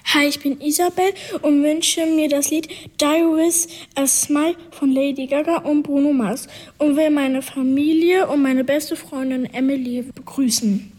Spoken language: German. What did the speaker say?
Hi, ich bin Isabel und wünsche mir das Lied Die With A Smile von Lady Gaga und Bruno Mars und will meine Familie und meine beste Freundin Emily begrüßen.